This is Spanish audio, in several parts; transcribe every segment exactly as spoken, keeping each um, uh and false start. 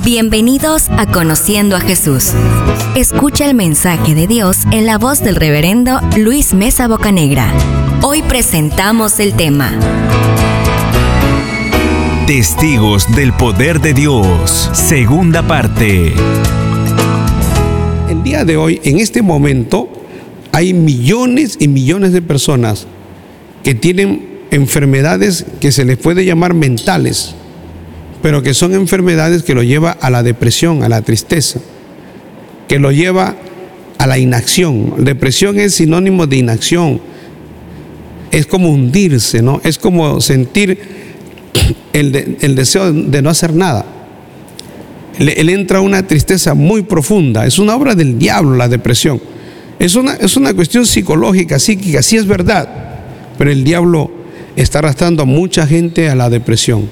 Bienvenidos a Conociendo a Jesús. Escucha el mensaje de Dios en la voz del reverendo Luis Mesa Bocanegra. Hoy presentamos el tema: Testigos del Poder de Dios, segunda parte. El día de hoy, en este momento, hay millones y millones de personas que tienen enfermedades que se les puede llamar mentales, pero que son enfermedades que lo lleva a la depresión, a la tristeza, que lo lleva a la inacción. Depresión es sinónimo de inacción, es como hundirse, ¿no? Es como sentir el, de, el deseo de no hacer nada. Le, le entra una tristeza muy profunda. Es una obra del diablo la depresión. Es una, es una cuestión psicológica, psíquica, sí es verdad, pero el diablo está arrastrando a mucha gente a la depresión.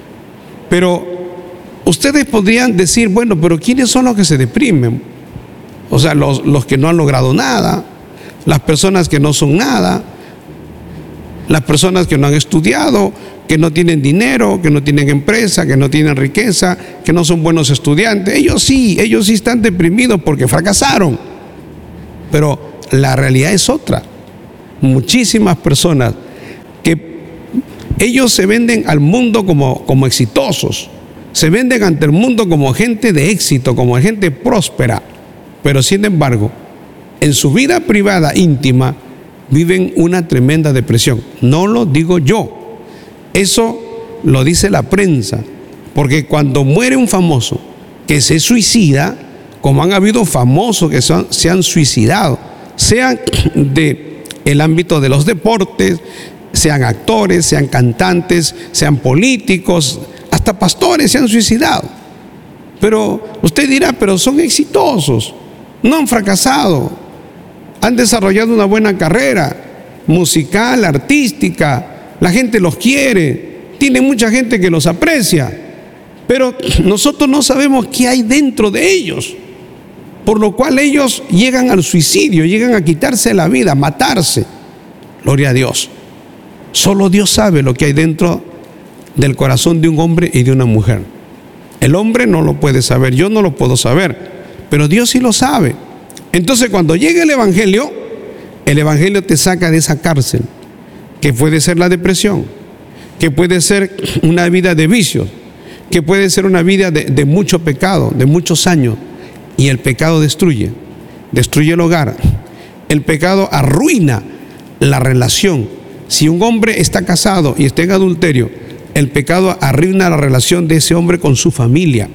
Pero ustedes podrían decir, bueno, pero ¿quiénes son los que se deprimen? O sea, los, los que no han logrado nada, las personas que no son nada, las personas que no han estudiado, que no tienen dinero, que no tienen empresa, que no tienen riqueza, que no son buenos estudiantes. Ellos sí, ellos sí están deprimidos porque fracasaron. Pero la realidad es otra. Muchísimas personas que ellos se venden al mundo como, como exitosos, se venden ante el mundo como gente de éxito, como gente próspera, pero sin embargo, en su vida privada, íntima, viven una tremenda depresión. No lo digo yo, eso lo dice la prensa, porque cuando muere un famoso que se suicida, como han habido famosos que son, se han suicidado, sean de el ámbito de los deportes, sean actores, sean cantantes, sean políticos, hasta pastores se han suicidado. Pero usted dirá, pero son exitosos, no han fracasado, han desarrollado una buena carrera musical, artística, la gente los quiere, tiene mucha gente que los aprecia, pero nosotros no sabemos qué hay dentro de ellos, por lo cual ellos llegan al suicidio, llegan a quitarse la vida, a matarse. Gloria a Dios. Solo Dios sabe lo que hay dentro del corazón de un hombre y de una mujer. El hombre no lo puede saber, yo no lo puedo saber, pero Dios sí lo sabe. Entonces, cuando llega el Evangelio, el Evangelio te saca de esa cárcel, que puede ser la depresión, que puede ser una vida de vicios, que puede ser una vida de, de mucho pecado, de muchos años. Y el pecado destruye, destruye el hogar. El pecado arruina la relación. Si un hombre está casado y está en adulterio, el pecado arruina la relación de ese hombre con su familia.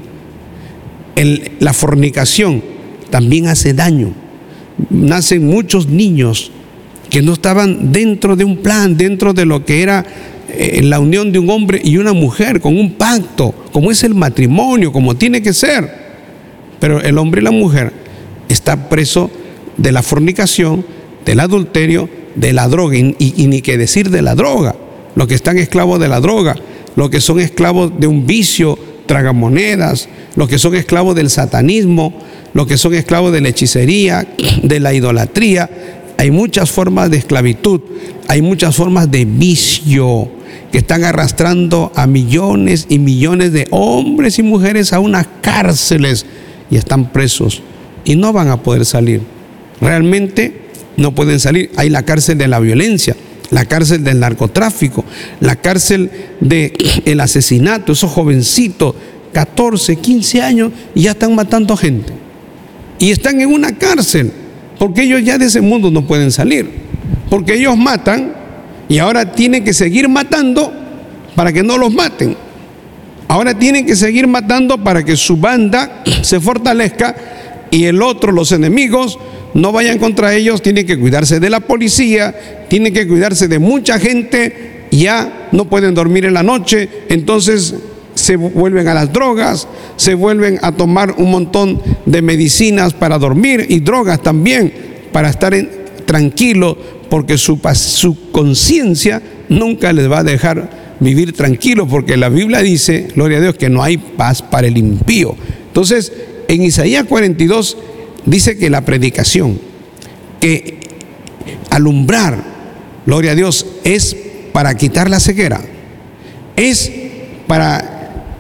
El, la fornicación también hace daño. Nacen muchos niños que no estaban dentro de un plan, dentro de lo que era eh, la unión de un hombre y una mujer, con un pacto, como es el matrimonio, como tiene que ser. Pero el hombre y la mujer están presos de la fornicación, del adulterio, de la droga, y, y, y ni qué decir de la droga. Los que están esclavos de la droga, los que son esclavos de un vicio, tragamonedas, los que son esclavos del satanismo, los que son esclavos de la hechicería, de la idolatría. Hay muchas formas de esclavitud, hay muchas formas de vicio que están arrastrando a millones y millones de hombres y mujeres a unas cárceles y están presos y no van a poder salir. Realmente no pueden salir. Hay la cárcel de la violencia, la cárcel del narcotráfico, la cárcel del asesinato. Esos jovencitos, catorce, quince años, y ya están matando gente. Y están en una cárcel, porque ellos ya de ese mundo no pueden salir. Porque ellos matan y ahora tienen que seguir matando para que no los maten. Ahora tienen que seguir matando para que su banda se fortalezca y el otro, los enemigos, no vayan contra ellos. Tienen que cuidarse de la policía, tienen que cuidarse de mucha gente, ya no pueden dormir en la noche, entonces se vuelven a las drogas, se vuelven a tomar un montón de medicinas para dormir y drogas también, para estar en, tranquilos, porque su, su conciencia nunca les va a dejar vivir tranquilos, porque la Biblia dice, gloria a Dios, que no hay paz para el impío. Entonces, en Isaías cuarenta y dos dice que la predicación, que alumbrar, gloria a Dios, es para quitar la ceguera, es para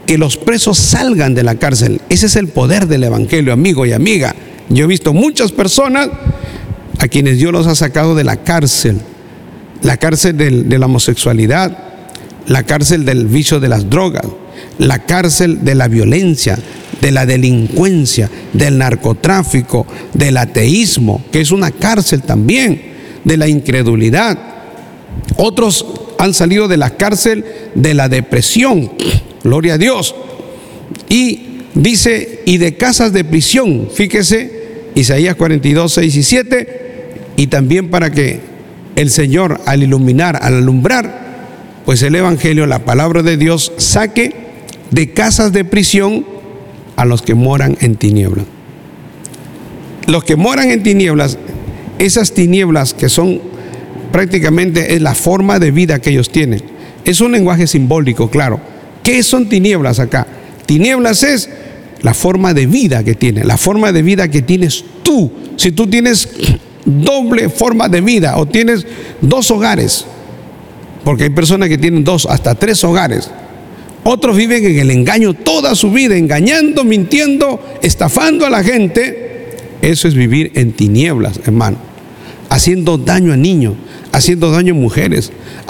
que los presos salgan de la cárcel. Ese es el poder del evangelio, amigo y amiga. Yo he visto muchas personas a quienes Dios los ha sacado de la cárcel, la cárcel del, de la homosexualidad, la cárcel del vicio de las drogas, la cárcel de la violencia, de la delincuencia, del narcotráfico, del ateísmo, que es una cárcel también, de la incredulidad. Otros han salido de la cárcel de la depresión, gloria a Dios. Y dice, y de casas de prisión, fíjese, Isaías cuarenta y dos, seis y siete, y también para que el Señor, al iluminar, al alumbrar, pues el evangelio, la palabra de Dios, saque de casas de prisión a los que moran en tinieblas. Los que moran en tinieblas, esas tinieblas que son prácticamente es la forma de vida que ellos tienen. Es un lenguaje simbólico, claro. ¿Qué son tinieblas acá? Tinieblas es la forma de vida que tiene, la forma de vida que tienes tú. Si tú tienes doble forma de vida o tienes dos hogares, porque hay personas que tienen dos, hasta tres hogares. Otros viven en el engaño toda su vida, engañando, mintiendo, estafando a la gente. Eso es vivir en tinieblas, hermano. Haciendo daño a niños, haciendo daño a mujeres,